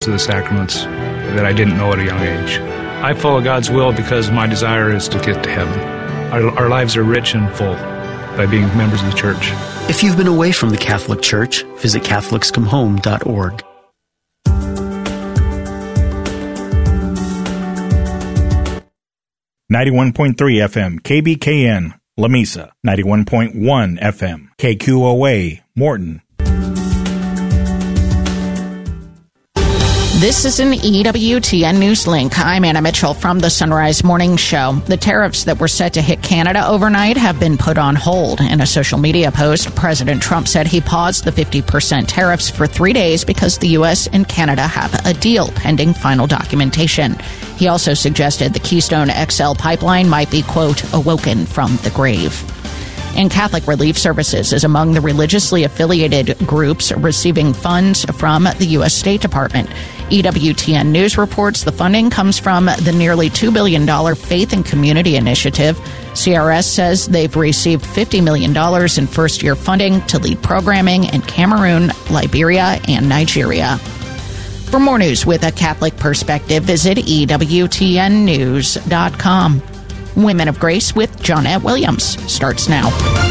to the sacraments that I didn't know at a young age. I follow God's will because my desire is to get to heaven. Our lives are rich and full by being members of the church. If you've been away from the Catholic Church, visit CatholicsComeHome.org. 91.3 FM, KBKN, La Mesa. 91.1 FM, KQOA, Morton. This is an EWTN News Link. I'm Anna Mitchell from the Sunrise Morning Show. The tariffs that were set to hit Canada overnight have been put on hold. In a social media post, President Trump said he paused the 50% tariffs for 3 days because the U.S. and Canada have a deal pending final documentation. He also suggested the Keystone XL pipeline might be, quote, awoken from the grave. And Catholic Relief Services is among the religiously affiliated groups receiving funds from the U.S. State Department. EWTN News reports the funding comes from the nearly $2 billion Faith and Community Initiative. CRS says they've received $50 million in first-year funding to lead programming in Cameroon, Liberia, and Nigeria. For more news with a Catholic perspective, visit EWTNnews.com. Women of Grace with Johnette Williams starts now.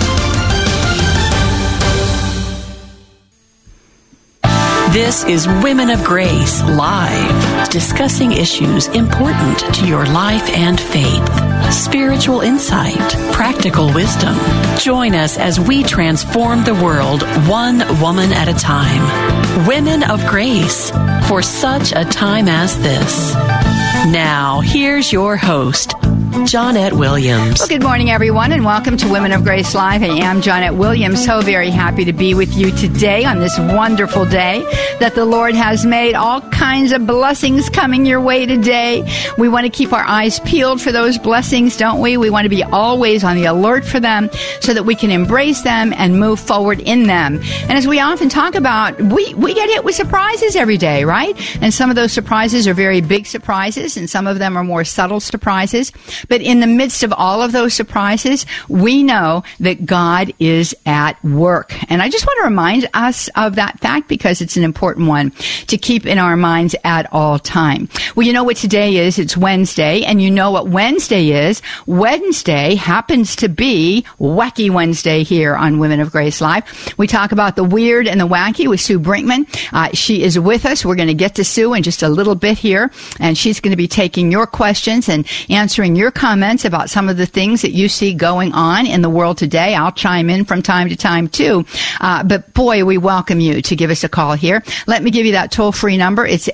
This is Women of Grace Live, discussing issues important to your life and faith. Spiritual insight, practical wisdom. Join us as we transform the world one woman at a time. Women of Grace, for such a time as this. Now, here's your host, Johnette Williams. Well, good morning, everyone, and welcome to Women of Grace Live. I am Johnette Williams. So very happy to be with you today on this wonderful day that the Lord has made. All kinds of blessings coming your way today. We want to keep our eyes peeled for those blessings, don't we? We want to be always on the alert for them so that we can embrace them and move forward in them. And as we often talk about, we get hit with surprises every day, right? And some of those surprises are very big surprises, and some of them are more subtle surprises. But in the midst of all of those surprises, we know that God is at work. And I just want to remind us of that fact because it's an important one to keep in our minds at all time. Well, you know what today is? It's Wednesday. And you know what Wednesday is? Wednesday happens to be Wacky Wednesday here on Women of Grace Live. We talk about the weird and the wacky with Sue Brinkman. She is with us. We're going to get to Sue in just a little bit here. And she's going to be taking your questions and answering your comments about some of the things that you see going on in the world today. I'll chime in from time to time too. But boy, we welcome you to give us a call here. Let me give you that toll-free number. It's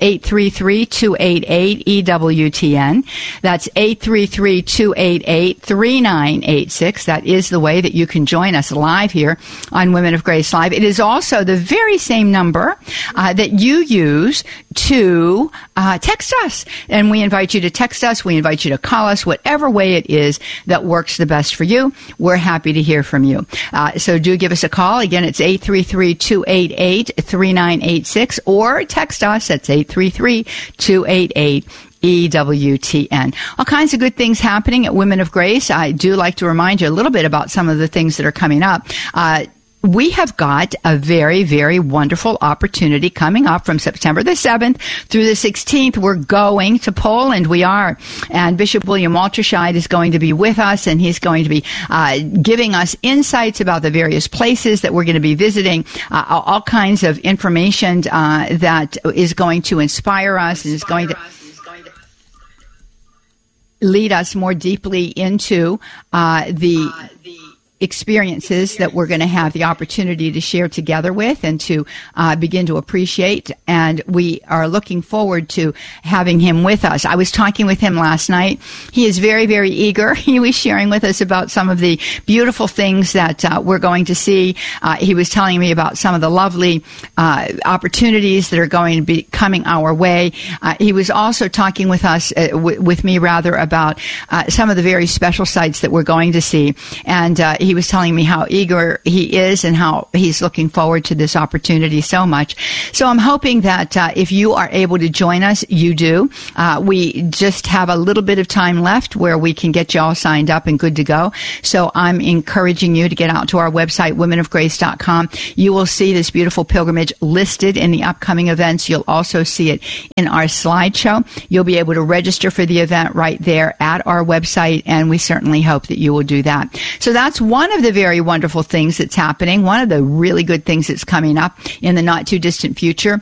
833-288-EWTN. That's 833-288-3986. That is the way that you can join us live here on Women of Grace Live. It is also the very same number that you use to text us. And we invite you to text us. We invite you to call us, whatever way it is that works the best for you. We're happy to hear from you. So do give us a call. Again, it's 833-288-3986 or text us. That's 833-288-EWTN. All kinds of good things happening at Women of Grace. I do like to remind you a little bit about some of the things that are coming up. We have got a very, very wonderful opportunity coming up from September the 7th through the 16th. We're going to Poland. We are. And Bishop William Walterscheid is going to be with us, and he's going to be giving us insights about the various places that we're going to be visiting, all kinds of information that is going to inspire us and is going to lead us more deeply into the experiences that we're going to have the opportunity to share together with and to begin to appreciate. And we are looking forward to having him with us. I was talking with him last night. He is very, very eager. He was sharing with us about some of the beautiful things that we're going to see. He was telling me about some of the lovely opportunities that are going to be coming our way. He was also talking with us, with me rather, about some of the very special sites that we're going to see. And he he was telling me how eager he is and how he's looking forward to this opportunity so much. So I'm hoping that if you are able to join us, you do. We just have a little bit of time left where we can get you all signed up and good to go. So I'm encouraging you to get out to our website, womenofgrace.com. You will see this beautiful pilgrimage listed in the upcoming events. You'll also see it in our slideshow. You'll be able to register for the event right there at our website, and we certainly hope that you will do that. So that's one of the very wonderful things that's happening, one of the really good things that's coming up in the not too distant future.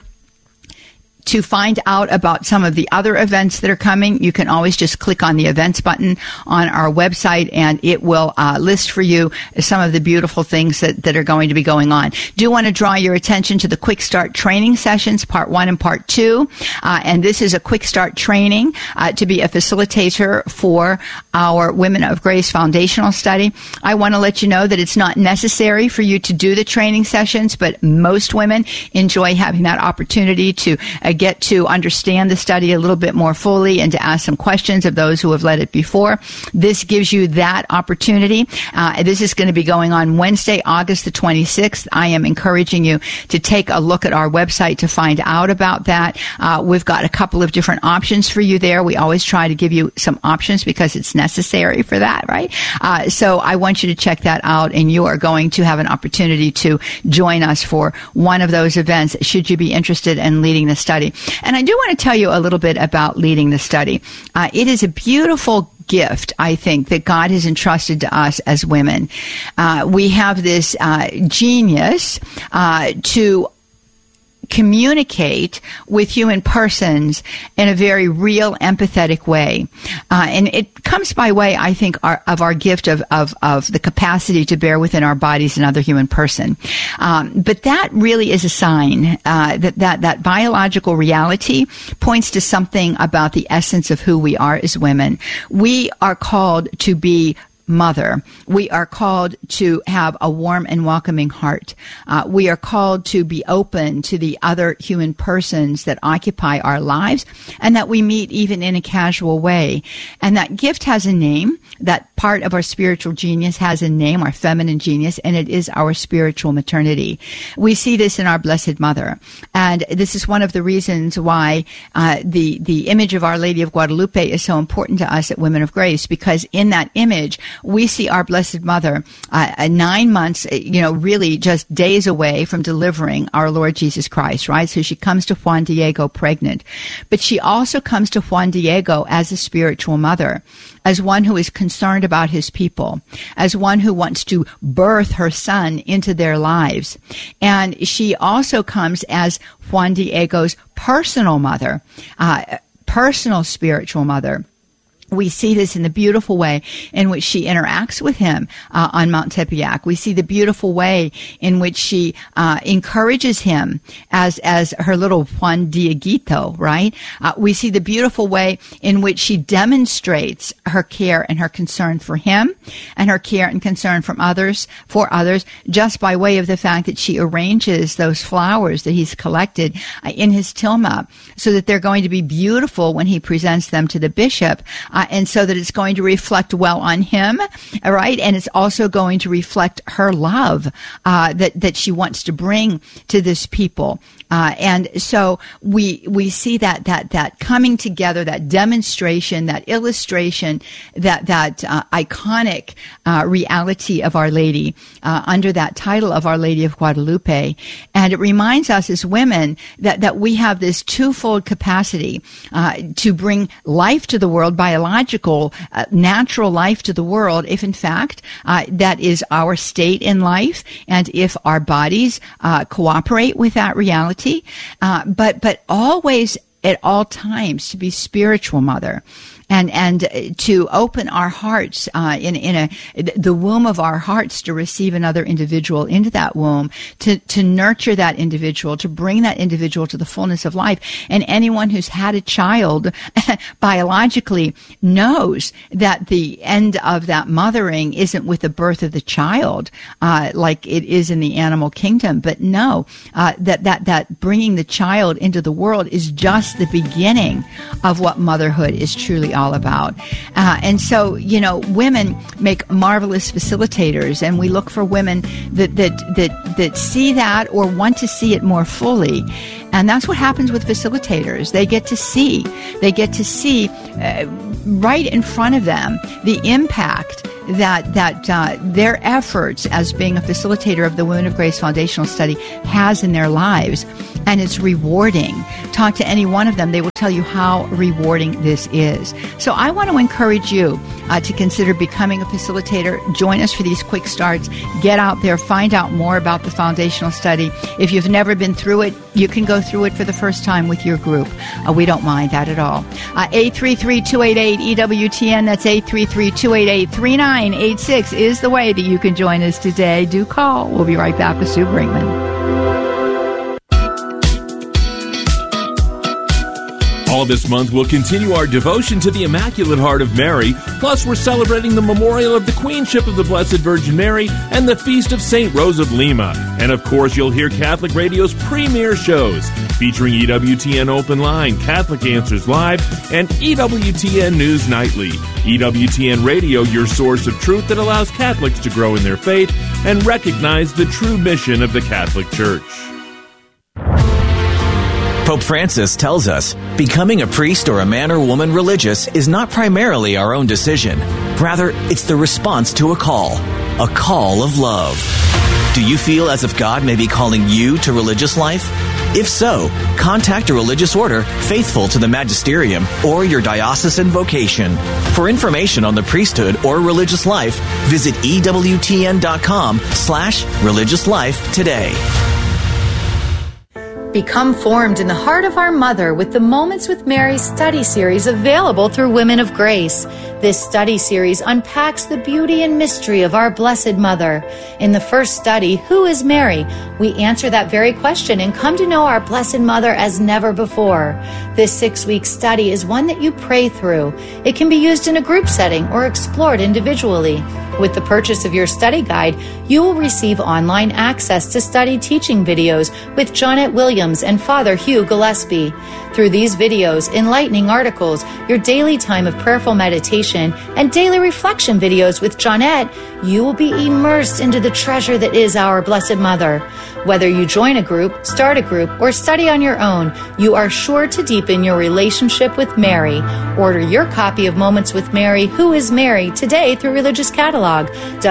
To find out about some of the other events that are coming, you can always just click on the events button on our website, and it will list for you some of the beautiful things that are going to be going on. Do want to draw your attention to the Quick Start training sessions, Part 1 and Part 2. And this is a Quick Start training to be a facilitator for our Women of Grace foundational study. I want to let you know that it's not necessary for you to do the training sessions, but most women enjoy having that opportunity to get to understand the study a little bit more fully and to ask some questions of those who have led it before. This gives you that opportunity. This is going to be going on Wednesday, August the 26th. I am encouraging you to take a look at our website to find out about that. We've got a couple of different options for you there. We always try to give you some options because it's necessary for that, right? So I want you to check that out, and you are going to have an opportunity to join us for one of those events should you be interested in leading the study. And I do want to tell you a little bit about leading the study. It is a beautiful gift, I think, that God has entrusted to us as women. We have this genius to communicate with human persons in a very real, empathetic way. And it comes by way, I think, of our gift of the capacity to bear within our bodies another human person. But that really is a sign that biological reality points to something about the essence of who we are as women. We are called to be mother. We are called to have a warm and welcoming heart. We are called to be open to the other human persons that occupy our lives and that we meet even in a casual way. And that gift has a name. That part of our spiritual genius has a name, our feminine genius, and it is our spiritual maternity. We see this in our Blessed Mother. And this is one of the reasons why the image of Our Lady of Guadalupe is so important to us at Women of Grace, because in that image, we see our Blessed Mother 9 months, really just days away from delivering our Lord Jesus Christ, right? So she comes to Juan Diego pregnant. But she also comes to Juan Diego as a spiritual mother, as one who is concerned about his people, as one who wants to birth her son into their lives. And she also comes as Juan Diego's personal mother, personal spiritual mother. We see this in the beautiful way in which she interacts with him on Mount Tepeyac. We see the beautiful way in which she encourages him as her little Juan Dieguito, right? We see the beautiful way in which she demonstrates her care and her concern for him and her care and concern for others, just by way of the fact that she arranges those flowers that he's collected in his tilma so that they're going to be beautiful when he presents them to the bishop. And so that it's going to reflect well on him, all right? And it's also going to reflect her love that she wants to bring to this people. And so we see that coming together, that demonstration, that illustration, that iconic reality of Our Lady under that title of Our Lady of Guadalupe. And it reminds us as women that we have this twofold capacity to bring life to the world, biological, natural life to the world, if in fact that is our state in life, and if our bodies cooperate with that reality, but always at all times to be spiritual mother. And to open our hearts in the womb of our hearts to receive another individual into that womb, to nurture that individual, to bring that individual to the fullness of life. And anyone who's had a child biologically knows that the end of that mothering isn't with the birth of the child, like it is in the animal kingdom. But no, that bringing the child into the world is just just the beginning of what motherhood is truly all about. And so, women make marvelous facilitators, and we look for women that see that or want to see it more fully. And that's what happens with facilitators. They get to see right in front of them the impact that their efforts as being a facilitator of the Women of Grace Foundational Study has in their lives. And it's rewarding. Talk to any one of them. They will tell you how rewarding this is. So I want to encourage you to consider becoming a facilitator. Join us for these quick starts. Get out there. Find out more about the foundational study. If you've never been through it, you can go through it for the first time with your group. We don't mind that at all. 833-288-EWTN. That's 833-288-3986 is the way that you can join us today. Do call. We'll be right back with Sue Brinkman. All this month, we'll continue our devotion to the Immaculate Heart of Mary. Plus, we're celebrating the memorial of the Queenship of the Blessed Virgin Mary and the Feast of St. Rose of Lima. And, of course, you'll hear Catholic Radio's premier shows featuring EWTN Open Line, Catholic Answers Live, and EWTN News Nightly. EWTN Radio, your source of truth that allows Catholics to grow in their faith and recognize the true mission of the Catholic Church. Pope Francis tells us, becoming a priest or a man or woman religious is not primarily our own decision. Rather, it's the response to a call of love. Do you feel as if God may be calling you to religious life? If so, contact a religious order faithful to the magisterium or your diocesan vocation. For information on the priesthood or religious life, visit EWTN.com/religious life today. Become formed in the heart of our Mother with the Moments with Mary study series available through Women of Grace. This study series unpacks the beauty and mystery of our Blessed Mother. In the first study, Who is Mary? We answer that very question and come to know our Blessed Mother as never before. This 6-week study is one that you pray through. It can be used in a group setting or explored individually. With the purchase of your study guide, you will receive online access to study teaching videos with Jonette Williams and Father Hugh Gillespie. Through these videos, enlightening articles, your daily time of prayerful meditation, and daily reflection videos with Jonette, you will be immersed into the treasure that is our Blessed Mother. Whether you join a group, start a group, or study on your own, you are sure to deepen your relationship with Mary. Order your copy of Moments with Mary, Who is Mary, today through Religious Catalog,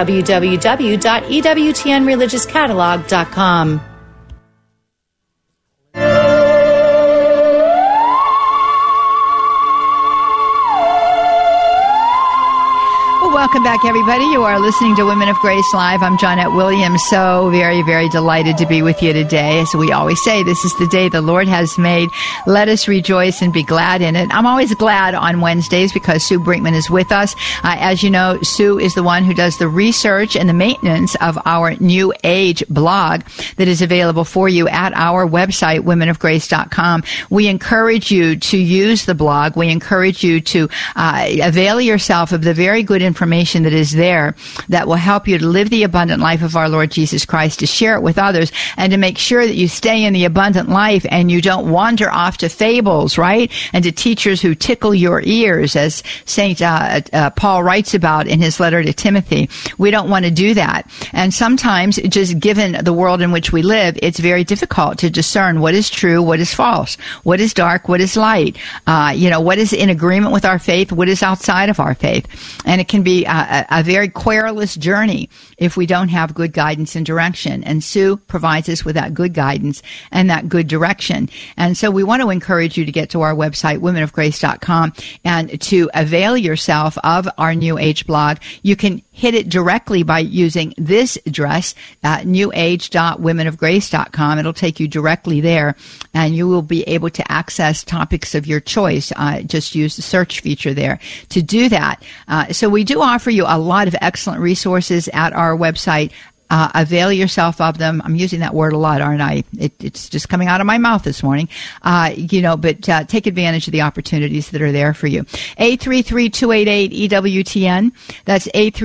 www.ewtnreligiouscatalog.com. Welcome back, everybody. You are listening to Women of Grace Live. I'm Jonette Williams. So very, very delighted to be with you today. As we always say, this is the day the Lord has made. Let us rejoice and be glad in it. I'm always glad on Wednesdays because Sue Brinkman is with us. As you know, Sue is the one who does the research and the maintenance of our New Age blog that is available for you at our website, womenofgrace.com. We encourage you to use the blog. We encourage you to avail yourself of the very good information that is there that will help you to live the abundant life of our Lord Jesus Christ, to share it with others, and to make sure that you stay in the abundant life and you don't wander off to fables, right? And to teachers who tickle your ears, as St. Paul writes about in his letter to Timothy. We don't want to do that. And sometimes, just given the world in which we live, it's very difficult to discern what is true, what is false, what is dark, what is light, what is in agreement with our faith, what is outside of our faith. And it can be a very querulous journey if we don't have good guidance and direction. And Sue provides us with that good guidance and that good direction. And so we want to encourage you to get to our website, womenofgrace.com, and to avail yourself of our New Age blog. You can hit it directly by using this address, newage.womenofgrace.com. It'll take you directly there, and you will be able to access topics of your choice. Just use the search feature there to do that. So we do offer you a lot of excellent resources at our website. Avail yourself of them. I'm using that word a lot, aren't I? It's just coming out of my mouth this morning. But take advantage of the opportunities that are there for you. 833-288-EWTN. That's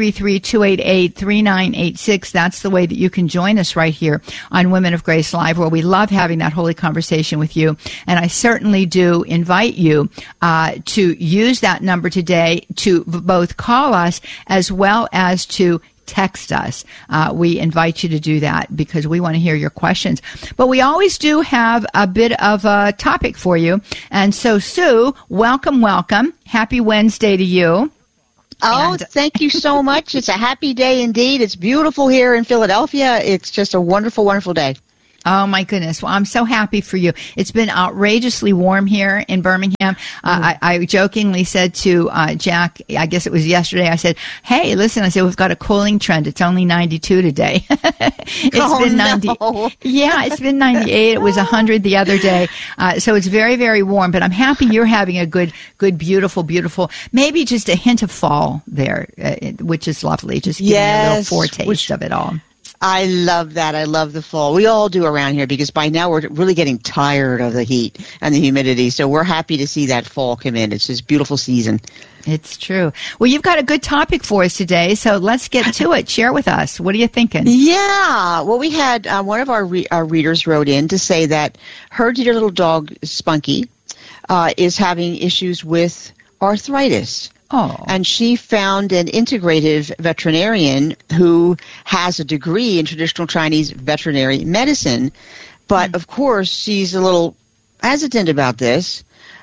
833-288-3986. That's the way that you can join us right here on Women of Grace Live, where we love having that holy conversation with you. And I certainly do invite you to use that number today to both call us as well as to text us. We invite you to do that because we want to hear your questions. But we always do have a bit of a topic for you. And so, Sue, welcome. Happy Wednesday to you. Oh, thank you so much. It's a happy day indeed. It's beautiful here in Philadelphia. It's just a wonderful, wonderful day. Oh, my goodness. Well, I'm so happy for you. It's been outrageously warm here in Birmingham. I jokingly said to Jack, I guess it was yesterday, I said, hey, listen, we've got a cooling trend. It's only 92 today. It's been 90. No. Yeah, it's been 98. It was 100 the other day. So it's very, very warm. But I'm happy you're having a good, beautiful, maybe just a hint of fall there, which is lovely. Just giving a little foretaste of it all. I love that. I love the fall. We all do around here because by now we're really getting tired of the heat and the humidity. So we're happy to see that fall come in. It's this beautiful season. It's true. Well, you've got a good topic for us today, so let's get to it. Share with us. What are you thinking? Yeah. Well, we had one of our readers wrote in to say that her dear little dog, Spunky, is having issues with arthritis. Oh. And she found an integrative veterinarian who has a degree in traditional Chinese veterinary medicine. But, of course, she's a little hesitant about this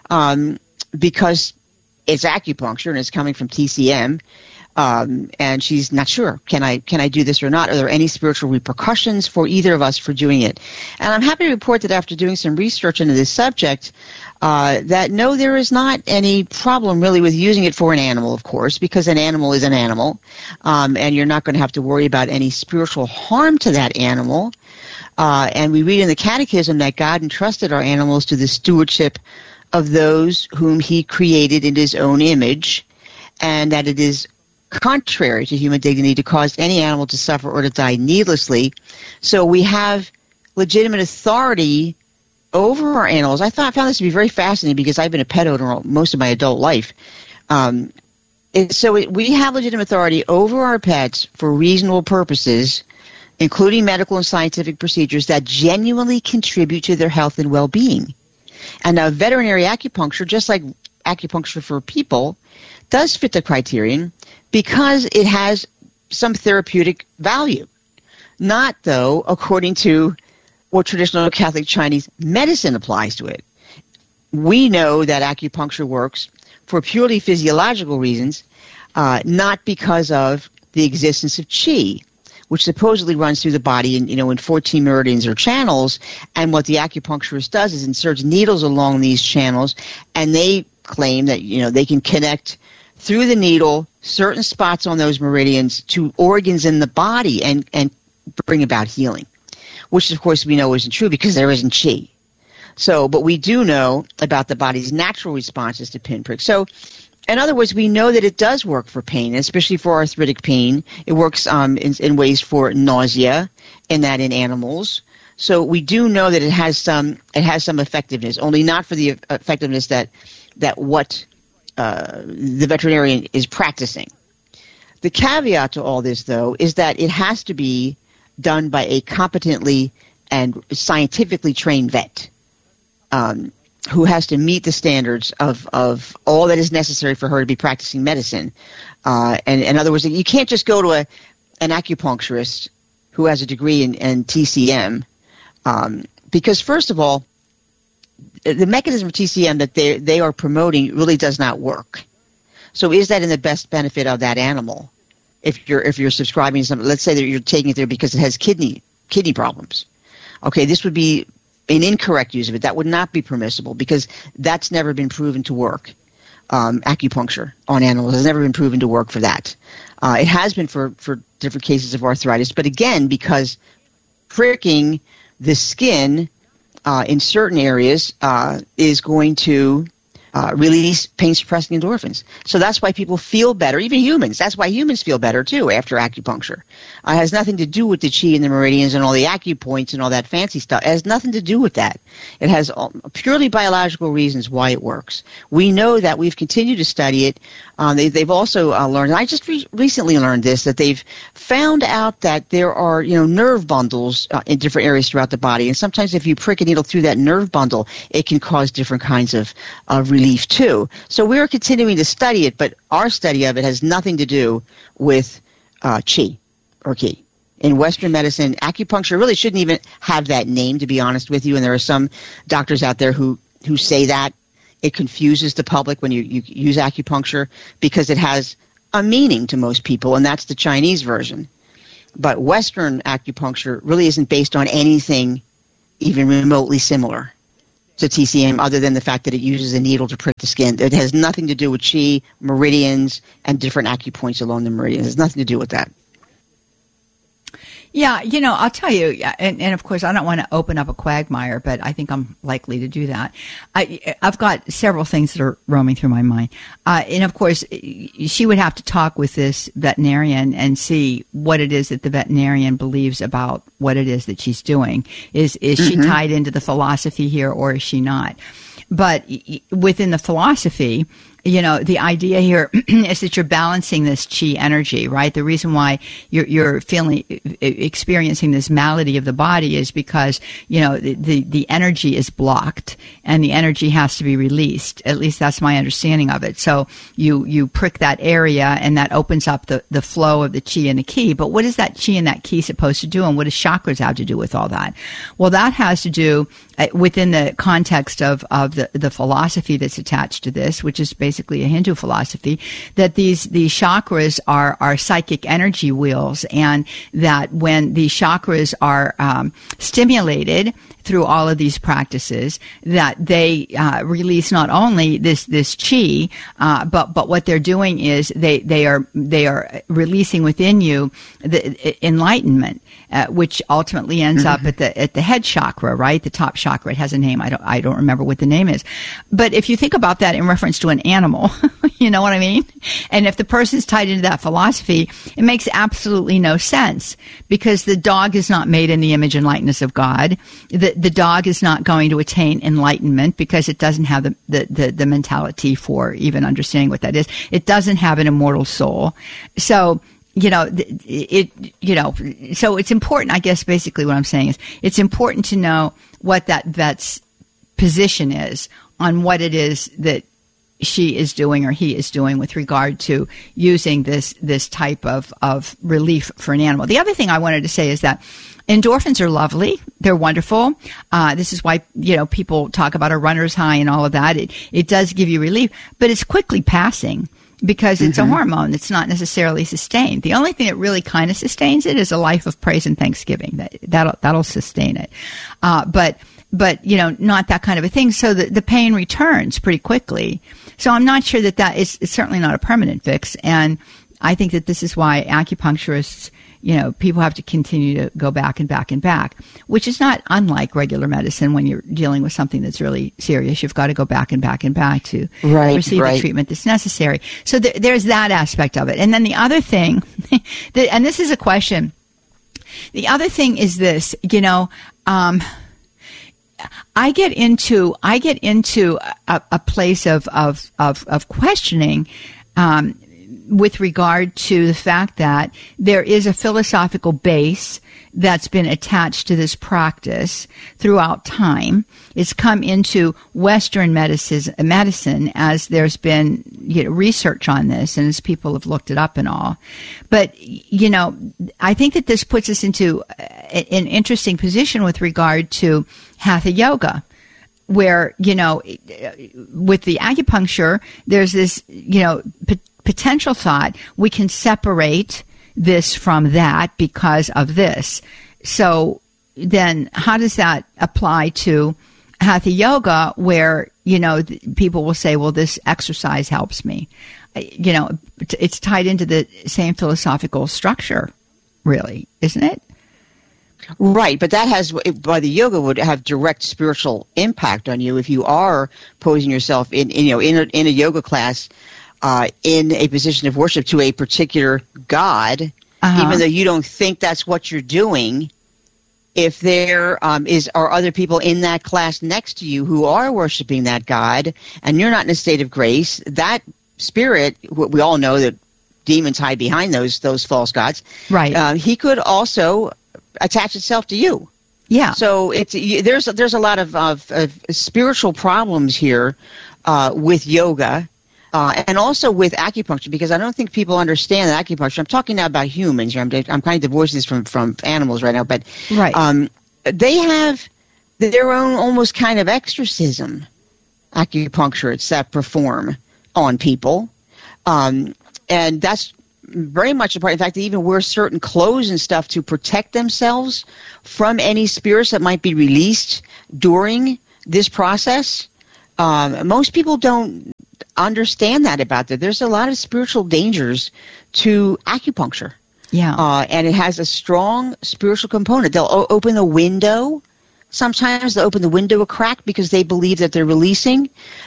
because it's acupuncture and it's coming from TCM. And she's not sure, can I do this or not? Are there any spiritual repercussions for either of us for doing it? And I'm happy to report that after doing some research into this subject, that no, there is not any problem really with using it for an animal, of course, because an animal is an animal, and you're not going to have to worry about any spiritual harm to that animal. And we read in the Catechism that God entrusted our animals to the stewardship of those whom he created in his own image, and that it is contrary to human dignity to cause any animal to suffer or to die needlessly. So we have legitimate authority over our animals. I found this to be very fascinating because I've been a pet owner most of my adult life. We have legitimate authority over our pets for reasonable purposes, including medical and scientific procedures that genuinely contribute to their health and well-being. And now veterinary acupuncture, just like acupuncture for people, does fit the criterion because it has some therapeutic value. Not, though, according to what traditional Catholic Chinese medicine applies to it. We know that acupuncture works for purely physiological reasons, not because of the existence of qi, which supposedly runs through the body in 14 meridians or channels. And what the acupuncturist does is inserts needles along these channels, and they claim that they can connect through the needle certain spots on those meridians to organs in the body and bring about healing, which of course we know isn't true because there isn't qi. So, but we do know about the body's natural responses to pinprick. So, in other words, we know that it does work for pain, especially for arthritic pain. It works in ways for nausea, and that in animals. So we do know that it has some effectiveness, only not for the effectiveness that what the veterinarian is practicing. The caveat to all this, though, is that it has to be done by a competently and scientifically trained vet who has to meet the standards of all that is necessary for her to be practicing medicine. And in other words, you can't just go to an acupuncturist who has a degree in TCM because, first of all, the mechanism of TCM that they are promoting really does not work. So is that in the best benefit of that animal? If you're subscribing to something, let's say that you're taking it there because it has kidney problems. Okay, this would be an incorrect use of it. That would not be permissible because that's never been proven to work. Acupuncture on animals has never been proven to work for that. It has been for different cases of arthritis, but again, because pricking the skin in certain areas is going to release pain-suppressing endorphins. So that's why people feel better, even humans. That's why humans feel better, too, after acupuncture. It has nothing to do with the chi and the meridians and all the acupoints and all that fancy stuff. It has nothing to do with that. It has purely biological reasons why it works. We know that. We've continued to study it. They've also learned, and I just recently learned this, that they've found out that there are, nerve bundles in different areas throughout the body. And sometimes if you prick a needle through that nerve bundle, it can cause different kinds of relief too. So we're continuing to study it, but our study of it has nothing to do with chi or ki. In Western medicine, acupuncture really shouldn't even have that name, to be honest with you. And there are some doctors out there who say that. It confuses the public when you use acupuncture because it has a meaning to most people, and that's the Chinese version. But Western acupuncture really isn't based on anything even remotely similar to TCM, other than the fact that it uses a needle to prick the skin. It has nothing to do with chi, meridians, and different acupoints along the meridians. It has nothing to do with that. Yeah, I'll tell you, and of course, I don't want to open up a quagmire, but I think I'm likely to do that. I've got several things that are roaming through my mind. And of course, she would have to talk with this veterinarian and see what it is that the veterinarian believes about what it is that she's doing. Is she tied into the philosophy here, or is she not? But within the philosophy, the idea here is that you're balancing this chi energy, right? The reason why you're experiencing this malady of the body is because, the energy is blocked and the energy has to be released. At least that's my understanding of it. So you prick that area and that opens up the flow of the chi and the ki. But what is that chi and that ki supposed to do? And what does chakras have to do with all that? Well, that has to do within the context of the philosophy that's attached to this, which is basically a Hindu philosophy, that these chakras are psychic energy wheels, and that when the chakras are stimulated through all of these practices, that they release not only this chi, but what they're doing is they are releasing within you the enlightenment, which ultimately ends up at the head chakra, right? The top chakra. It has a name. I don't remember what the name is. But if you think about that in reference to an animal, you know what I mean? And if the person's tied into that philosophy, it makes absolutely no sense, because the dog is not made in the image and likeness of God. The dog is not going to attain enlightenment because it doesn't have the mentality for even understanding what that is. It doesn't have an immortal soul. So, so it's important, I guess basically what I'm saying is it's important to know what that vet's position is on what it is that she is doing or he is doing with regard to using this type of relief for an animal. The other thing I wanted to say is that endorphins are lovely. They're wonderful. This is why, people talk about a runner's high and all of that. It does give you relief, but it's quickly passing because it's a hormone that's not necessarily sustained. The only thing that really kind of sustains it is a life of praise and thanksgiving. That'll sustain it. But not that kind of a thing. So the pain returns pretty quickly. So I'm not sure that is it's certainly not a permanent fix. And I think that this is why acupuncturists, people have to continue to go back and back and back, which is not unlike regular medicine. When you're dealing with something that's really serious, you've got to go back and back and back to receive the treatment that's necessary. So there's that aspect of it. And then the other thing, and this is a question, the other thing is this, I get into a place of questioning with regard to the fact that there is a philosophical base that's been attached to this practice throughout time. It's come into Western medicine as there's been research on this and as people have looked it up and all. But, I think that this puts us into an interesting position with regard to Hatha Yoga, where, with the acupuncture, there's this, potential thought we can separate this from that because of this. So then how does that apply to Hatha Yoga, where, people will say, well, this exercise helps me. It's tied into the same philosophical structure, really, isn't it? Right, but that has, by the yoga, would have direct spiritual impact on you if you are posing yourself in a yoga class, in a position of worship to a particular god, even though you don't think that's what you're doing. If there are other people in that class next to you who are worshiping that god, and you're not in a state of grace, that spirit, we all know that demons hide behind those false gods. Right. He could also attach itself to you. Yeah. So there's a lot of spiritual problems here with yoga. And also with acupuncture, because I don't think people understand that acupuncture. I'm talking now about humans. I'm kind of divorcing this from animals right now, but right. They have their own almost kind of exorcism, acupuncturists that perform on people, and that's very much a part. In fact, they even wear certain clothes and stuff to protect themselves from any spirits that might be released during this process. Most people don't understand that about that. There's a lot of spiritual dangers to acupuncture. Yeah. And it has a strong spiritual component. They'll open the window. Sometimes they'll open the window a crack because they believe that they're releasing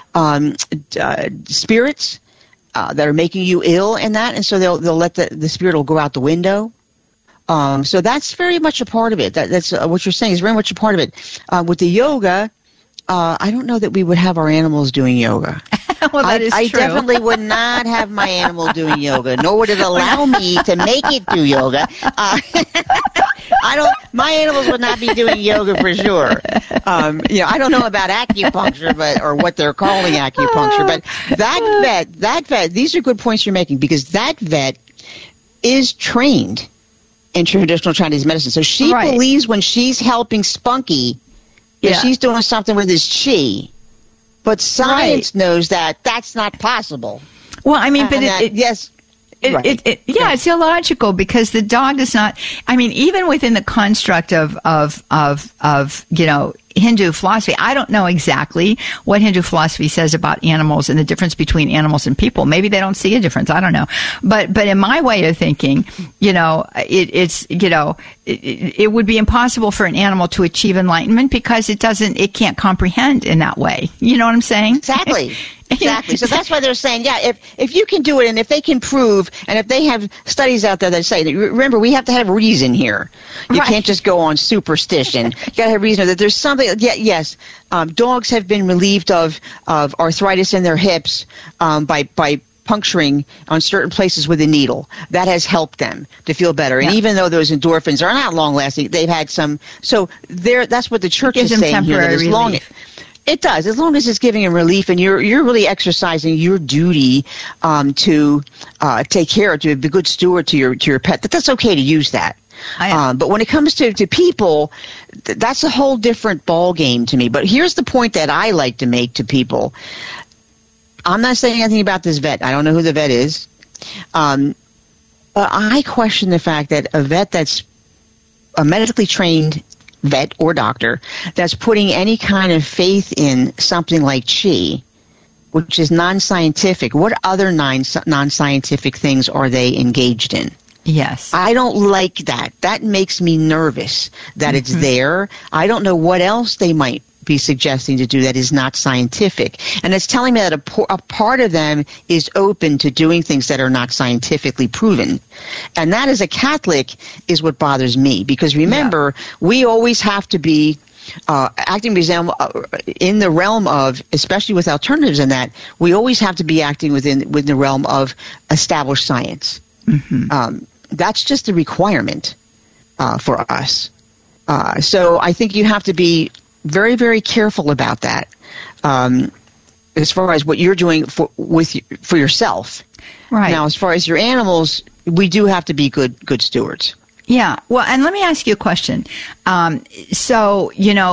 spirits that are making you ill and that. And so they'll let the spirit will go out the window. So that's very much a part of it. That's what you're saying is very much a part of it. With the yoga, I don't know that we would have our animals doing yoga. Well, that is I true. definitely would not have my animal doing yoga, nor would it allow me to make it do yoga. My animals would not be doing yoga for sure. I don't know about acupuncture, or what they're calling acupuncture, but that vet, these are good points you're making, because that vet is trained in traditional Chinese medicine. So she believes when she's helping Spunky, she's doing something with his chi. But science knows that that's not possible. Well, I mean, but yes. It's illogical, because the dog is not. I mean, even within the construct of Hindu philosophy, I don't know exactly what Hindu philosophy says about animals and the difference between animals and people. Maybe they don't see a difference. I don't know. But in my way of thinking, it would be impossible for an animal to achieve enlightenment because it can't comprehend in that way. You know what I'm saying? Exactly. So that's why they're saying, if you can do it, and if they can prove, and if they have studies out there that say, remember, we have to have reason here. You can't just go on superstition. You got to have reason that there's something. Yes, dogs have been relieved of arthritis in their hips by puncturing on certain places with a needle. That has helped them to feel better. And even though those endorphins are not long lasting, they've had some. So that's what the church is saying here. That as long it does, as long as it's giving them relief, and you're really exercising your duty to take care, to be a good steward to your pet. That's okay to use that. But when it comes to people, that's a whole different ball game to me. But here's the point that I like to make to people. I'm not saying anything about this vet. I don't know who the vet is. But I question the fact that a vet that's a medically trained vet or doctor that's putting any kind of faith in something like qi, which is non-scientific, what other non-scientific things are they engaged in? Yes. I don't like that. That makes me nervous that it's there. I don't know what else they might be suggesting to do that is not scientific. And it's telling me that a part of them is open to doing things that are not scientifically proven. And that, as a Catholic, is what bothers me. Because remember, we always have to be acting in the realm of, especially with alternatives in that, we always have to be acting within the realm of established science. That's just a requirement for us. So I think you have to be very, very careful about that as far as what you're doing for yourself. Right. Now, as far as your animals, we do have to be good stewards. Yeah. Well, and let me ask you a question. So,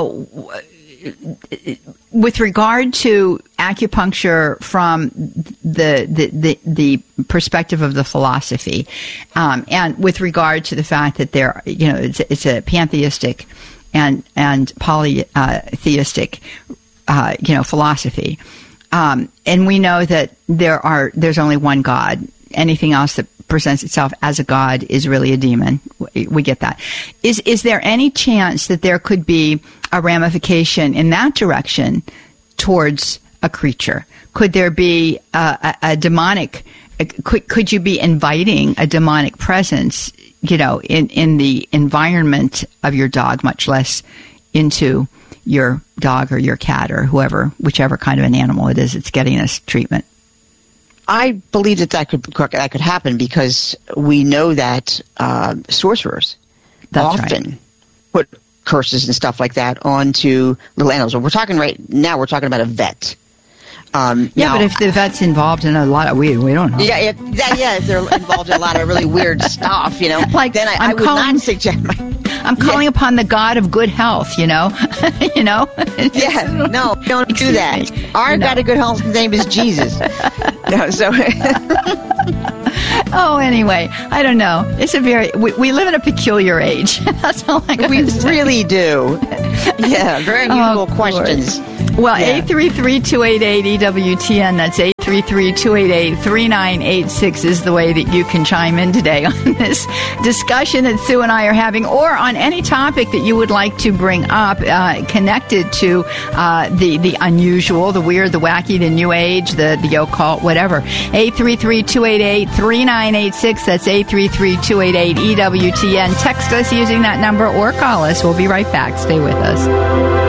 with regard to acupuncture from the perspective of the philosophy, and with regard to the fact that it's a pantheistic and polytheistic, philosophy, and we know that there's only one God. Anything else that presents itself as a god is really a demon, we get that. Is there any chance that there could be a ramification in that direction towards a creature? Could there be a demonic? Could you be inviting a demonic presence, in the environment of your dog, much less into your dog or your cat or whichever kind of an animal it is that's getting this treatment? I believe that could happen because we know that sorcerers often put curses and stuff like that onto little animals. We're talking about a vet. But if the vet's involved in a lot of weird, we don't know. If they're involved in a lot of really weird stuff, like then I would not suggest. I'm calling upon the God of good health, No, don't do that. Our God of good health, his name is Jesus. Anyway, I don't know. It's we live in a peculiar age. That's all I got to say. We really do. Yeah, very unusual questions. Well, 833-288-EWTN, that's 833-288-3986 is the way that you can chime in today on this discussion that Sue and I are having, or on any topic that you would like to bring up connected to the unusual, the weird, the wacky, the new age, the occult, whatever. 833-288-3986, that's 833-288-EWTN. Text us using that number or call us. We'll be right back. Stay with us.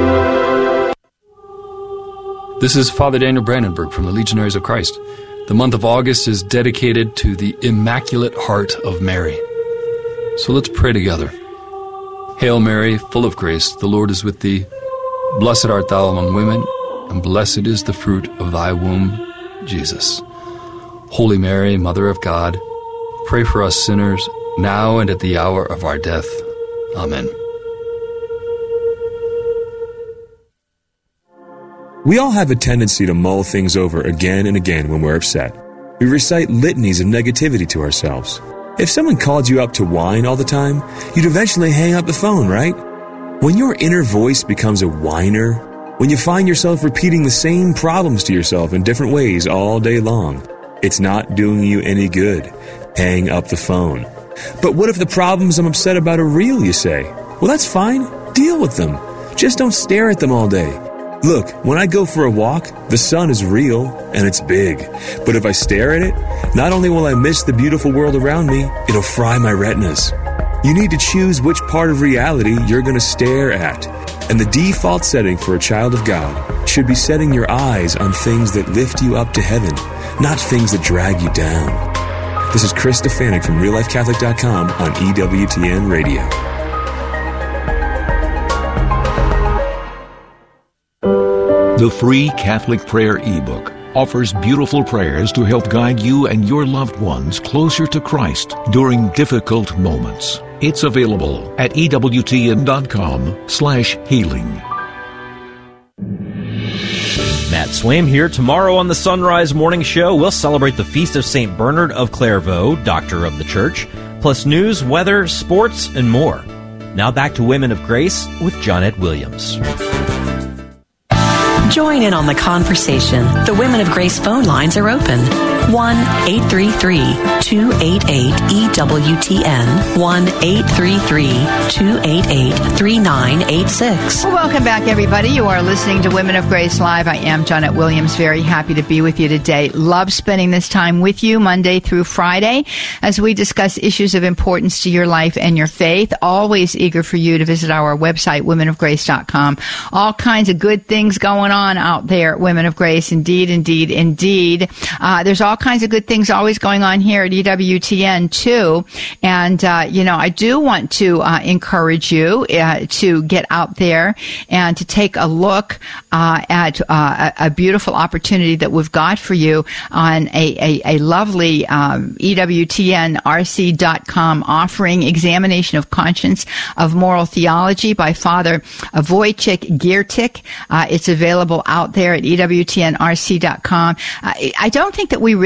This is Father Daniel Brandenburg from the Legionaries of Christ. The month of August is dedicated to the Immaculate Heart of Mary. So let's pray together. Hail Mary, full of grace, the Lord is with thee. Blessed art thou among women, and blessed is the fruit of thy womb, Jesus. Holy Mary, Mother of God, pray for us sinners, now and at the hour of our death. Amen. We all have a tendency to mull things over again and again when we're upset. We recite litanies of negativity to ourselves. If someone called you up to whine all the time, you'd eventually hang up the phone, right? When your inner voice becomes a whiner, when you find yourself repeating the same problems to yourself in different ways all day long, it's not doing you any good. Hang up the phone. But what if the problems I'm upset about are real, you say? Well, that's fine. Deal with them. Just don't stare at them all day. Look, when I go for a walk, the sun is real and it's big. But if I stare at it, not only will I miss the beautiful world around me, it'll fry my retinas. You need to choose which part of reality you're going to stare at. And the default setting for a child of God should be setting your eyes on things that lift you up to heaven, not things that drag you down. This is Chris Stefanik from RealLifeCatholic.com on EWTN Radio. The free Catholic Prayer ebook offers beautiful prayers to help guide you and your loved ones closer to Christ during difficult moments. It's available at EWTN.com/healing. Matt Swaim here. Tomorrow on the Sunrise Morning Show, we'll celebrate the Feast of St. Bernard of Clairvaux, Doctor of the Church, plus news, weather, sports, and more. Now back to Women of Grace with Johnnette Williams. Join in on the conversation. The Women of Grace phone lines are open. 1-833-288-EWTN. 1-833-288-3986. Well, welcome back, everybody. You are listening to Women of Grace Live. I am Johnnette Williams. Very happy to be with you today. Love spending this time with you Monday through Friday as we discuss issues of importance to your life and your faith. Always eager for you to visit our website, womenofgrace.com. All kinds of good things going on out there at Women of Grace. Indeed, indeed, indeed. There's all kinds of good things always going on here at EWTN too. And, I do want to encourage you to get out there and to take a look at a beautiful opportunity that we've got for you on a lovely EWTNRC.com offering, Examination of Conscience of Moral Theology by Father Wojciech Giertych. It's available out there at EWTNRC.com. I don't think that we really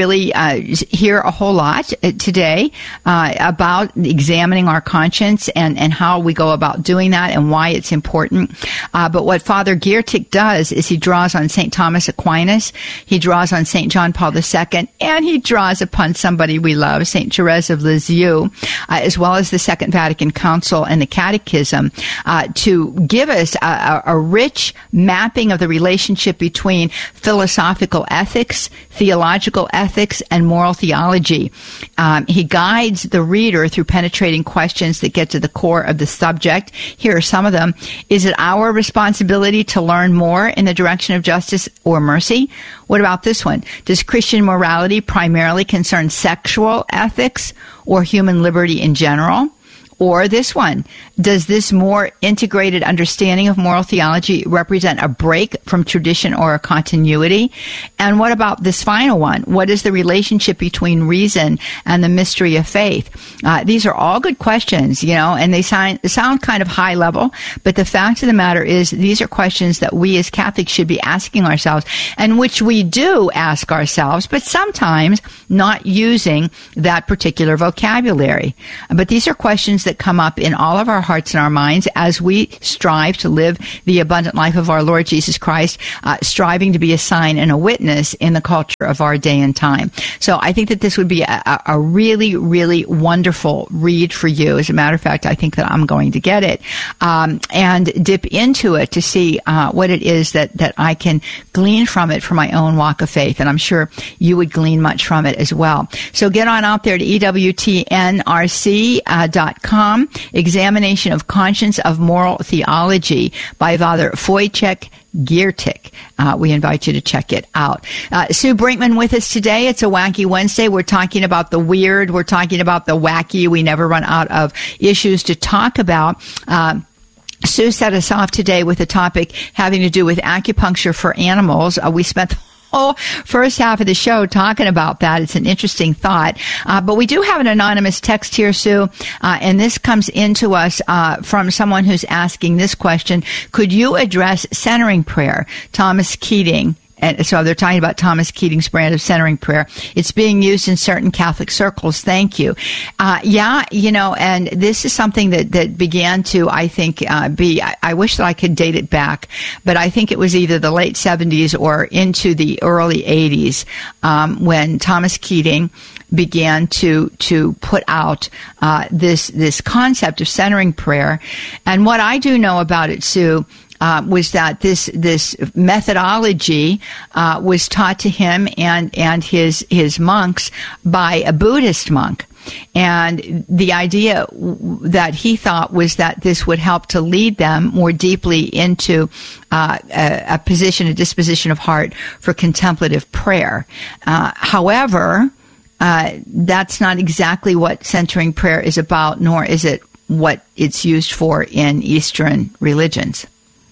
really hear a whole lot today about examining our conscience and how we go about doing that and why it's important. But what Father Giertych does is he draws on St. Thomas Aquinas, he draws on St. John Paul II, and he draws upon somebody we love, St. Therese of Lisieux, as well as the Second Vatican Council and the Catechism, to give us a rich mapping of the relationship between philosophical ethics, theological ethics, and moral theology. He guides the reader through penetrating questions that get to the core of the subject. Here are some of them. Is it our responsibility to learn more in the direction of justice or mercy? What about this one? Does Christian morality primarily concern sexual ethics or human liberty in general? Or this one, does this more integrated understanding of moral theology represent a break from tradition or a continuity? And what about this final one? What is the relationship between reason and the mystery of faith? These are all good questions, and they sound kind of high level, but the fact of the matter is these are questions that we as Catholics should be asking ourselves, and which we do ask ourselves, but sometimes not using that particular vocabulary. But these are questions that come up in all of our hearts and our minds as we strive to live the abundant life of our Lord Jesus Christ, striving to be a sign and a witness in the culture of our day and time. So I think that this would be a really, really wonderful read for you. As a matter of fact, I think that I'm going to get it and dip into it to see what it is that I can glean from it for my own walk of faith. And I'm sure you would glean much from it as well. So get on out there to EWTNRC.com. Examination of Conscience of Moral Theology by Father Wojciech Giertych. We invite you to check it out. Sue Brinkman with us today. It's a Wacky Wednesday. We're talking about the weird. We're talking about the wacky. We never run out of issues to talk about. Sue set us off today with a topic having to do with acupuncture for animals. We spent the first half of the show talking about that. It's an interesting thought. But we do have an anonymous text here, Sue, and this comes into us from someone who's asking this question. Could you address centering prayer? Thomas Keating. And so they're talking about Thomas Keating's brand of centering prayer. It's being used in certain Catholic circles. Thank you. And this is something that began to, I think, I wish that I could date it back, but I think it was either the late 70s or into the early 80s when Thomas Keating began to put out this concept of centering prayer. And what I do know about it, Sue, was that this methodology was taught to him and his monks by a Buddhist monk. And the idea that he thought was that this would help to lead them more deeply into a disposition of heart for contemplative prayer. However, that's not exactly what centering prayer is about, nor is it what it's used for in Eastern religions.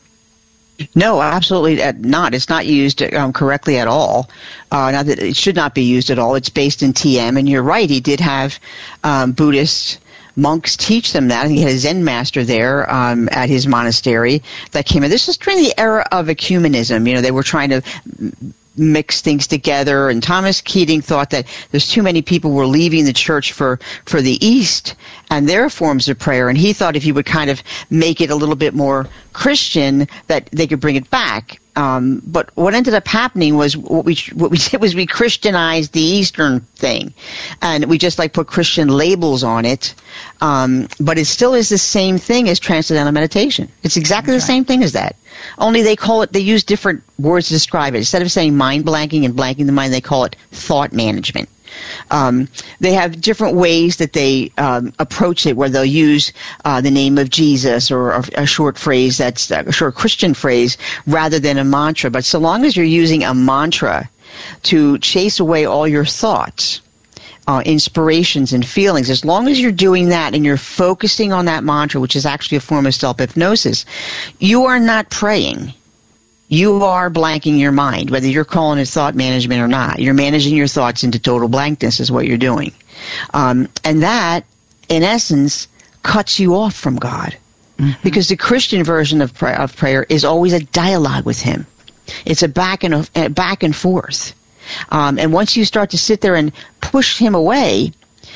No, absolutely not. It's not used correctly at all. Now that it should not be used at all. It's based in TM, and you're right. He did have Buddhist monks teach them that. He had a Zen master there at his monastery that came in. This is during the era of ecumenism. They were trying to mix things together, and Thomas Keating thought that there's too many people were leaving the church for the East and their forms of prayer, and he thought if he would kind of make it a little bit more Christian that they could bring it back. But what ended up happening was what we did was we Christianized the Eastern thing, and we just put Christian labels on it. But it still is the same thing as Transcendental Meditation. It's exactly the same thing as that. Only they use different words to describe it. Instead of saying mind blanking and blanking the mind, they call it thought management. They have different ways that they approach it, where they'll use the name of Jesus or a short phrase that's a short Christian phrase rather than a mantra. But so long as you're using a mantra to chase away all your thoughts, inspirations and feelings, as long as you're doing that and you're focusing on that mantra, which is actually a form of self-hypnosis, you are not praying. You are blanking your mind, whether you're calling it thought management or not. You're managing your thoughts into total blankness is what you're doing. And that, in essence, cuts you off from God. Mm-hmm. Because the Christian version of prayer is always a dialogue with Him. It's a back and forth. And once you start to sit there and push him away,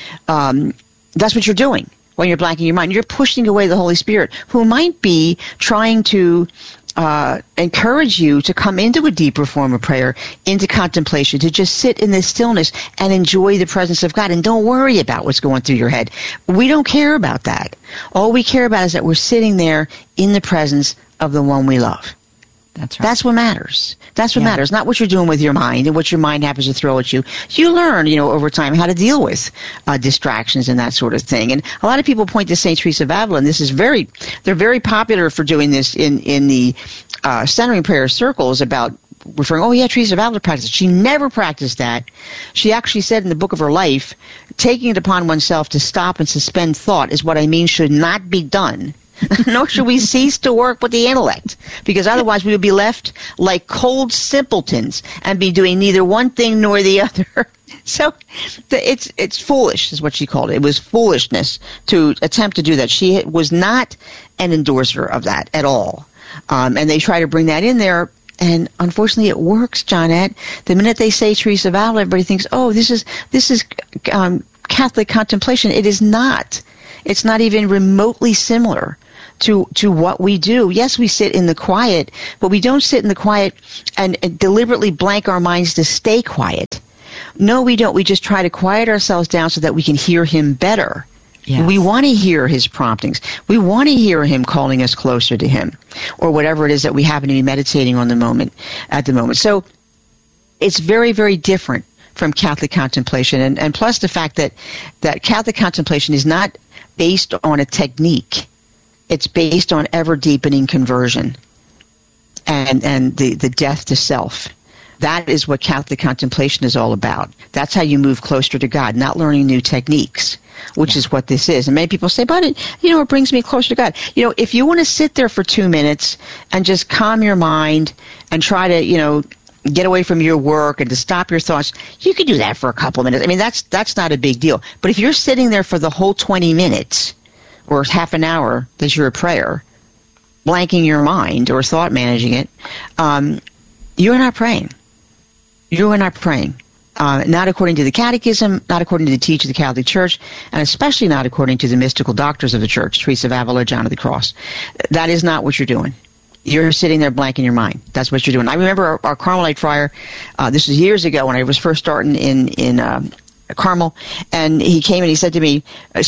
that's what you're doing when you're blanking your mind. You're pushing away the Holy Spirit, who might be trying to encourage you to come into a deeper form of prayer, into contemplation, to just sit in this stillness and enjoy the presence of God. And don't worry about what's going through your head. We don't care about that. All we care about is that we're sitting there in the presence of the one we love. That's right. That's what matters. That's what matters, not what you're doing with your mind and what your mind happens to throw at you. You learn, over time how to deal with distractions and that sort of thing. And a lot of people point to St. Teresa of Avila, and they're very popular for doing this in the centering prayer circles about referring, Teresa of Avila practiced. She never practiced that. She actually said in the book of her life, taking it upon oneself to stop and suspend thought is what I mean should not be done. Nor should we cease to work with the intellect, because otherwise we would be left like cold simpletons and be doing neither one thing nor the other. So it's foolish, is what she called it. It was foolishness to attempt to do that. She was not an endorser of that at all. And they try to bring that in there, and unfortunately it works, Johnette. The minute they say Teresa of Avila, everybody thinks, this is Catholic contemplation. It is not. It's not even remotely similar to what we do. Yes, we sit in the quiet, but we don't sit in the quiet and deliberately blank our minds to stay quiet. No, we don't. We just try to quiet ourselves down so that we can hear him better. Yes. We want to hear his promptings. We want to hear him calling us closer to him, or whatever it is that we happen to be meditating on at the moment. So it's very, very different from Catholic contemplation. And plus the fact that Catholic contemplation is not based on a technique. It's based on ever-deepening conversion and the death to self. That is what Catholic contemplation is all about. That's how you move closer to God, not learning new techniques, which is what this is. And many people say, but it brings me closer to God. If you want to sit there for 2 minutes and just calm your mind and try to, get away from your work and to stop your thoughts, you can do that for a couple of minutes. I mean, that's not a big deal. But if you're sitting there for the whole 20 minutes or half an hour that you're a prayer, blanking your mind or thought managing it, you're not praying. You are not praying. Not according to the Catechism, not according to the teaching of the Catholic Church, and especially not according to the mystical doctors of the Church, Teresa of Avila, John of the Cross. That is not what you're doing. You're sitting there blanking your mind. That's what you're doing. I remember our Carmelite friar, this was years ago when I was first starting in Carmel, and he came and he said to me,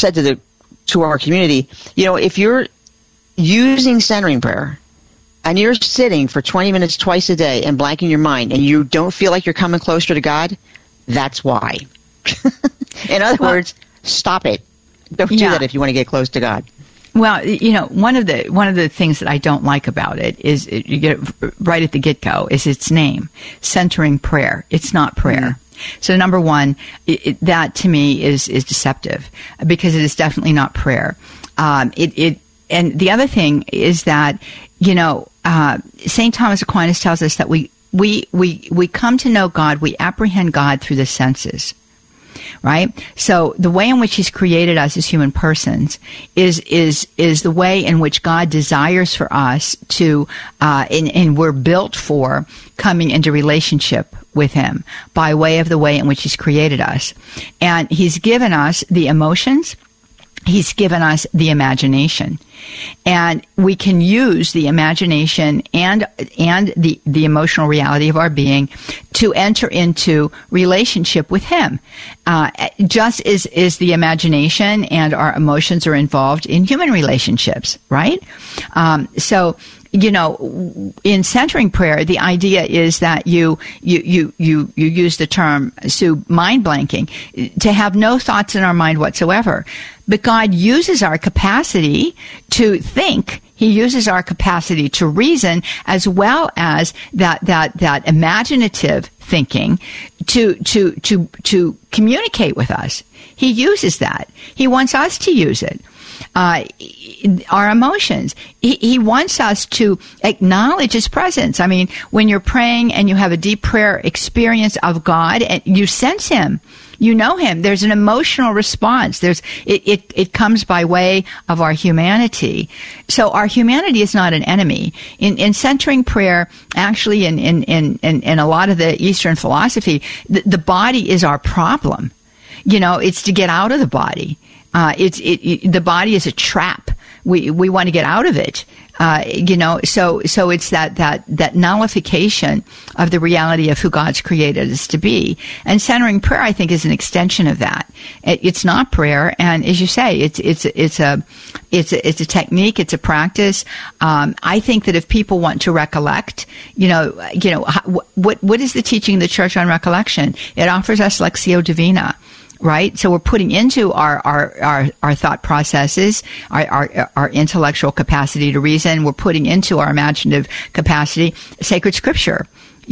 to our community, if you're using centering prayer and you're sitting for 20 minutes twice a day and blanking your mind and you don't feel like you're coming closer to God, that's why. In other words, stop it. Don't do that if you want to get close to God. Well, one of the things that I don't like about it is you get right at the get-go is its name, centering prayer. It's not prayer. So number one, that to me is deceptive because it is definitely not prayer. And the other thing is that, St. Thomas Aquinas tells us that we come to know God, we apprehend God through the senses. Right? So the way in which he's created us as human persons is the way in which God desires for us to, and we're built for coming into relationship with him by way of the way in which he's created us. And he's given us the emotions. He's given us the imagination, and we can use the imagination and the emotional reality of our being to enter into relationship with him. Just as the imagination and our emotions are involved in human relationships, right? So in centering prayer, the idea is that you use the term, Sue, mind blanking, to have no thoughts in our mind whatsoever. But God uses our capacity to think. He uses our capacity to reason, as well as that imaginative thinking to communicate with us. He uses that. He wants us to use it. our emotions. He wants us to acknowledge His presence. I mean, when you're praying and you have a deep prayer experience of God and you sense Him, you know Him, there's an emotional response. It comes by way of our humanity. So our humanity is not an enemy. In centering prayer, actually in a lot of the Eastern philosophy, the body is our problem. It's to get out of the body. The body is a trap. We want to get out of it. So it's that nullification of the reality of who God's created us to be. And centering prayer, I think, is an extension of that. It's not prayer, and as you say, it's a technique, it's a practice. I think that if people want to recollect, what is the teaching of the Church on recollection? It offers us Lectio Divina. Right? So we're putting into our thought processes, our intellectual capacity to reason. We're putting into our imaginative capacity sacred scripture,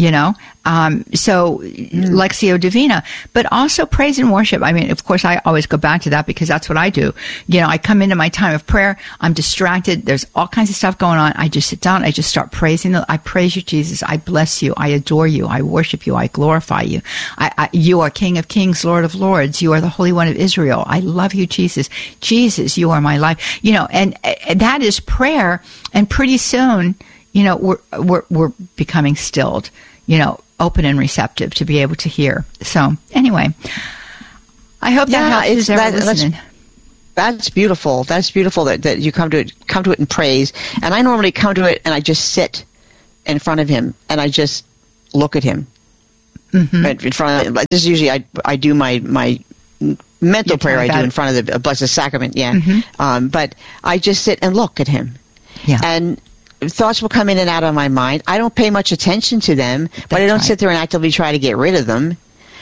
So Lectio Divina, but also praise and worship. I mean, of course, I always go back to that because that's what I do. I come into my time of prayer. I'm distracted. There's all kinds of stuff going on. I just sit down. I just start praising. I praise you, Jesus. I bless you. I adore you. I worship you. I glorify you. You are King of Kings, Lord of Lords. You are the Holy One of Israel. I love you, Jesus. Jesus, you are my life. And that is prayer. And pretty soon, we're becoming stilled. Open and receptive to be able to hear. So anyway, I hope that helps everyone listening. That's beautiful. That's beautiful that you come to it in praise. And I normally come to it and I just sit in front of Him and I just look at Him. Mm-hmm. In front of, this is usually I do my mental prayer I do in front of the Blessed Sacrament. Yeah. Mm-hmm. But I just sit and look at Him. Yeah. And thoughts will come in and out of my mind. I don't pay much attention to them, but I don't sit there and actively try to get rid of them.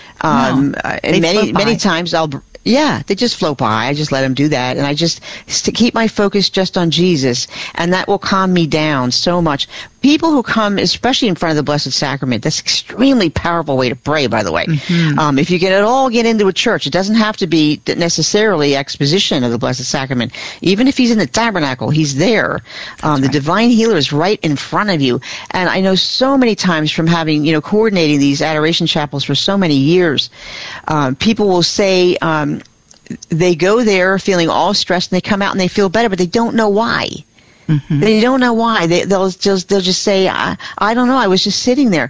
Many times they just float by. I just let them do that, and I just keep my focus just on Jesus, and that will calm me down so much. People who come, especially in front of the Blessed Sacrament, that's an extremely powerful way to pray, by the way. Mm-hmm. If you can at all get into a church, it doesn't have to be necessarily exposition of the Blessed Sacrament. Even if He's in the tabernacle, He's there. The divine healer is right in front of you. And I know so many times from having, coordinating these adoration chapels for so many years, people will say they go there feeling all stressed and they come out and they feel better, but they don't know why. Mm-hmm. They don't know why. They'll just say, I don't know, I was just sitting there.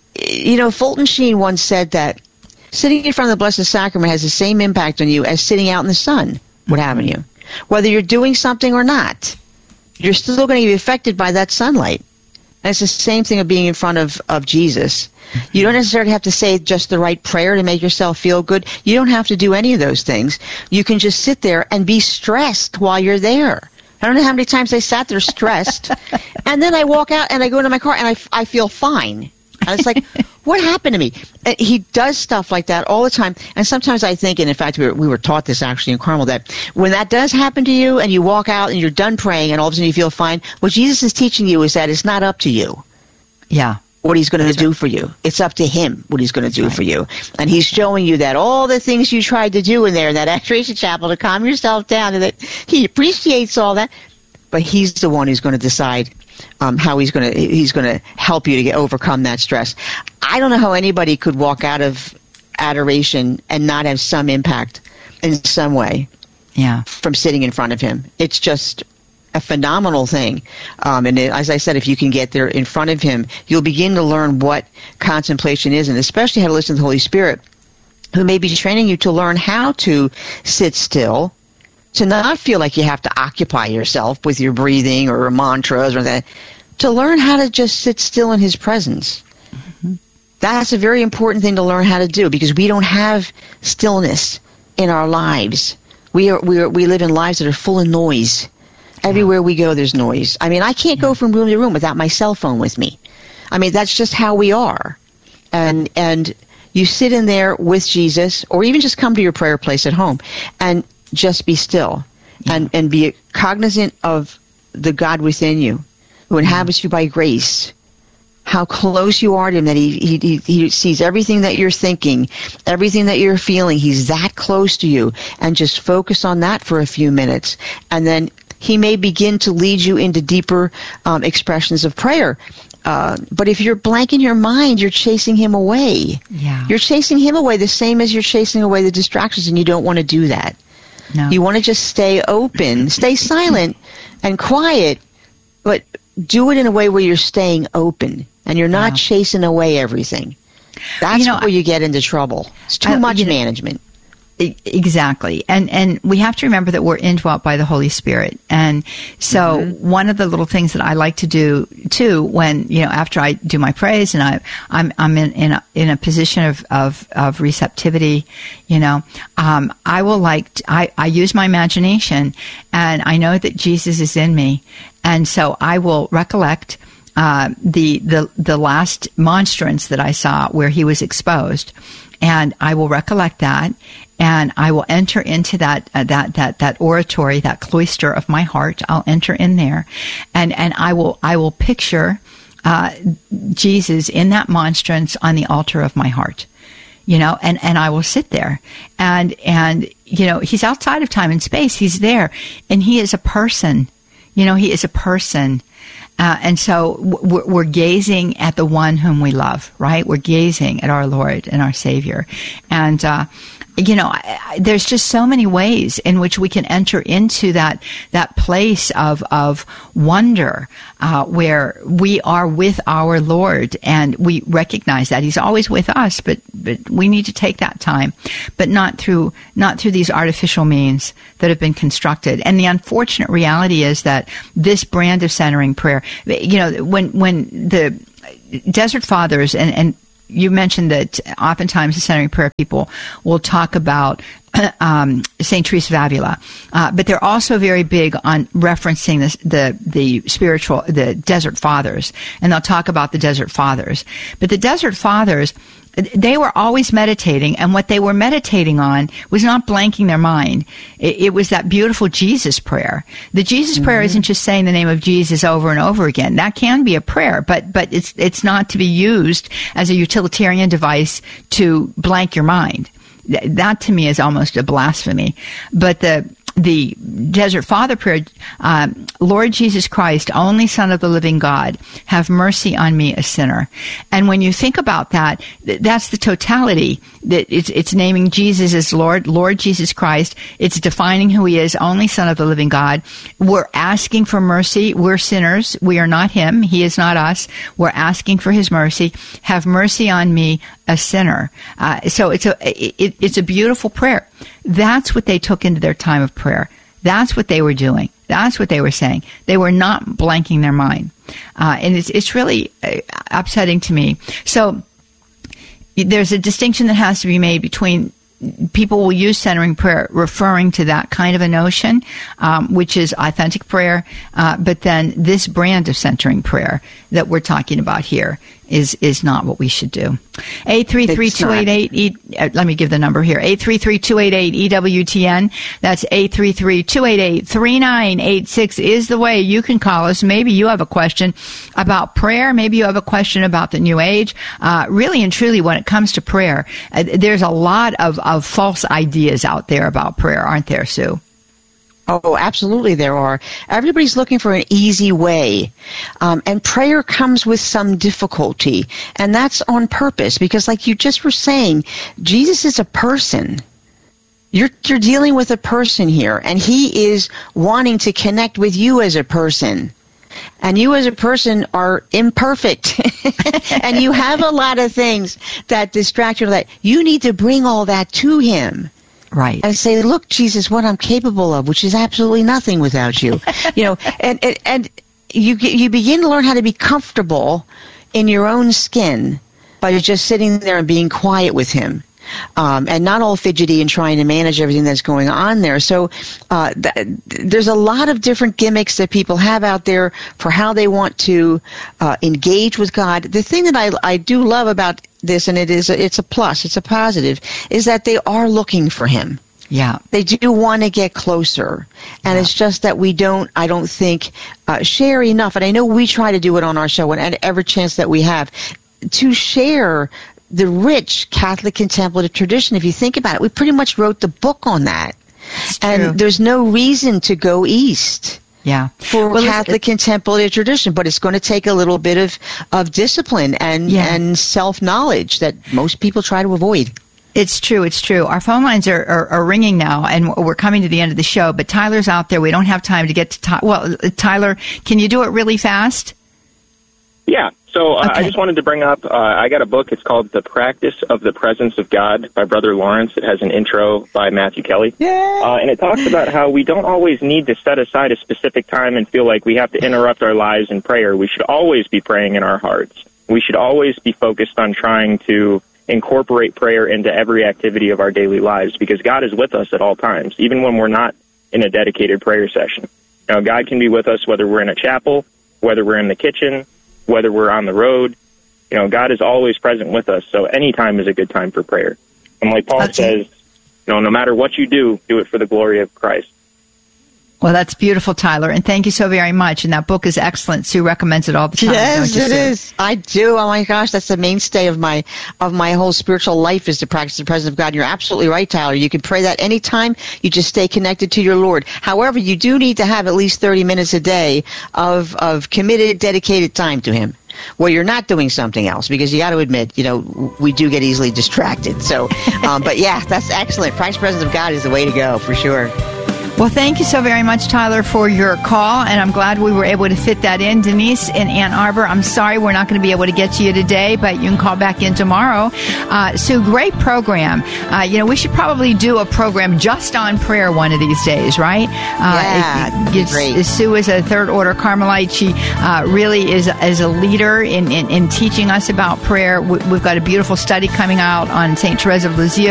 Fulton Sheen once said that sitting in front of the Blessed Sacrament has the same impact on you as sitting out in the sun would have on you. Whether you're doing something or not, you're still going to be affected by that sunlight. And it's the same thing of being in front of Jesus. You don't necessarily have to say just the right prayer to make yourself feel good. You don't have to do any of those things. You can just sit there and be stressed while you're there. I don't know how many times I sat there stressed, and then I walk out and I go into my car and I feel fine. And it's like, what happened to me? And he does stuff like that all the time. And sometimes I think, and in fact we were taught this actually in Carmel, that when that does happen to you and you walk out and you're done praying and all of a sudden you feel fine, what Jesus is teaching you is that it's not up to you. Yeah. What He's going to do for you. It's up to Him what He's going to do for you. And He's showing you that all the things you tried to do in there, in that adoration chapel, to calm yourself down, and that He appreciates all that. But He's the one who's going to decide how He's going to help you to overcome that stress. I don't know how anybody could walk out of adoration and not have some impact in some way. Yeah. From sitting in front of Him. It's just a phenomenal thing. And as I said, if you can get there in front of Him, you'll begin to learn what contemplation is, and especially how to listen to the Holy Spirit, who may be training you to learn how to sit still, to not feel like you have to occupy yourself with your breathing or mantras or that, to learn how to just sit still in His presence. Mm-hmm. That's a very important thing to learn how to do, because we don't have stillness in our lives. We live in lives that are full of noise. Everywhere we go, there's noise. I mean, I can't go from room to room without my cell phone with me. I mean, that's just how we are. And you sit in there with Jesus, or even just come to your prayer place at home and just be still, and be cognizant of the God within you, who inhabits you by grace. how close you are to him, that he sees everything that you're thinking, everything that you're feeling. He's that close to you. And just focus on that for a few minutes. And then he may begin to lead you into deeper expressions of prayer. But if you're blank in your mind, you're chasing him away. Yeah. You're chasing him away the same as you're chasing away the distractions, and you don't want to do that. No. You want to just stay open, stay silent and quiet, but do it in a way where you're staying open and you're not chasing away everything. That's where you get into trouble. It's too much management. Exactly. And we have to remember that we're indwelt by the Holy Spirit. And so one of the little things that I like to do too, when, after I do my praise and I'm in a position of receptivity, I will I use my imagination, and I know that Jesus is in me. And so I will recollect the last monstrance that I saw where he was exposed, and I will recollect that, and I will enter into that oratory, that cloister of my heart. I'll enter in there, and I will picture Jesus in that monstrance on the altar of my heart, and I will sit there, and he's outside of time and space. He's there, and he is a person. He is a person. And so we're gazing at the one whom we love, right? We're gazing at our Lord and our Savior. And, there's just so many ways in which we can enter into that place of wonder, where we are with our Lord, and we recognize that he's always with us, but we need to take that time, but not through these artificial means that have been constructed. And the unfortunate reality is that this brand of centering prayer, when the Desert Fathers, and you mentioned that oftentimes the centering prayer people will talk about St. Teresa of Avila, but they're also very big on referencing the Desert Fathers, and they'll talk about the Desert Fathers. But the Desert Fathers, they were always meditating, and what they were meditating on was not blanking their mind. It was that beautiful Jesus prayer. The Jesus prayer isn't just saying the name of Jesus over and over again. That can be a prayer, but it's not to be used as a utilitarian device to blank your mind. That to me is almost a blasphemy. But the Desert Father prayer, Lord Jesus Christ, only Son of the living God, have mercy on me, a sinner. And when you think about that, that's the totality. That it's naming Jesus as Lord Jesus Christ. It's defining who he is, only Son of the living God. We're asking for mercy. We're sinners. We are not him. He is not us. We're asking for his mercy. Have mercy on me, a sinner. So it's a beautiful prayer. That's what they took into their time of prayer. That's what they were doing. That's what they were saying. They were not blanking their mind. And it's really upsetting to me. So there's a distinction that has to be made between people will use centering prayer referring to that kind of a notion, which is authentic prayer, but then this brand of centering prayer that we're talking about here is not what we should do. 833-288, let me give the number here, 833-288-EWTN. That's 833-288-3986 is the way you can call us. Maybe you have a question about prayer. Maybe you have a question about the New Age. Really and truly, when it comes to prayer, there's a lot of false ideas out there about prayer, aren't there, Sue? Oh, absolutely there are. Everybody's looking for an easy way. And prayer comes with some difficulty. And that's on purpose because, like you just were saying, Jesus is a person. You're dealing with a person here, and he is wanting to connect with you as a person. And you as a person are imperfect. And you have a lot of things that distract you. That you need to bring all that to him. Right. And say, look, Jesus, what I'm capable of, which is absolutely nothing without you. And you begin to learn how to be comfortable in your own skin by just sitting there and being quiet with him. And not all fidgety and trying to manage everything that's going on there. So there's a lot of different gimmicks that people have out there for how they want to engage with God. The thing that I do love about this, and it's a plus, it's a positive, is that they are looking for him. Yeah. They do want to get closer. And it's just that I don't think, share enough. And I know we try to do it on our show and every chance that we have to share the rich Catholic contemplative tradition. If you think about it, we pretty much wrote the book on that. And there's no reason to go east. Yeah. For Catholic contemplative tradition, but it's going to take a little bit of discipline and self-knowledge that most people try to avoid. It's true. Our phone lines are ringing now, and we're coming to the end of the show, but Tyler's out there. We don't have time to get to Tyler, can you do it really fast? Yeah. So I just wanted to bring up, I got a book. It's called The Practice of the Presence of God by Brother Lawrence. It has an intro by Matthew Kelly. And it talks about how we don't always need to set aside a specific time and feel like we have to interrupt our lives in prayer. We should always be praying in our hearts. We should always be focused on trying to incorporate prayer into every activity of our daily lives, because God is with us at all times, even when we're not in a dedicated prayer session. You know, God can be with us whether we're in a chapel, whether we're in the kitchen, whether we're on the road. You know, God is always present with us, so any time is a good time for prayer. And like Paul says, no matter what you do it for the glory of Christ. Well, that's beautiful, Tyler, and thank you so very much. And that book is excellent. Sue recommends it all the time. Yes, it is. I do. Oh my gosh, that's the mainstay of my whole spiritual life, is to practice the presence of God. You're absolutely right, Tyler. You can pray that anytime. You just stay connected to your Lord. However, you do need to have at least 30 minutes a day of committed, dedicated time to Him, where you're not doing something else, because you got to admit, we do get easily distracted. So, but yeah, that's excellent. Practice the presence of God is the way to go, for sure. Well, thank you so very much, Tyler, for your call, and I'm glad we were able to fit that in. Denise in Ann Arbor, I'm sorry we're not going to be able to get to you today, but you can call back in tomorrow. Sue, great program. We should probably do a program just on prayer one of these days, right? Great. Sue is a third-order Carmelite. She really is a leader in teaching us about prayer. We've got a beautiful study coming out on St. Therese of Lisieux.